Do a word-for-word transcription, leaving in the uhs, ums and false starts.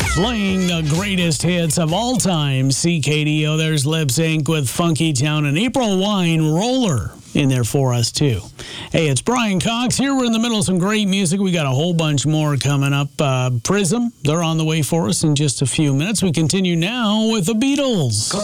Playing the greatest hits of all time. C K D O, there's Lip Sync with Funky Town and April Wine Roller in there for us, too. Hey, it's Brian Cox here. We're in the middle of some great music. We got a whole bunch more coming up. Uh, Prism, they're on the way for us in just a few minutes. We continue now with the Beatles.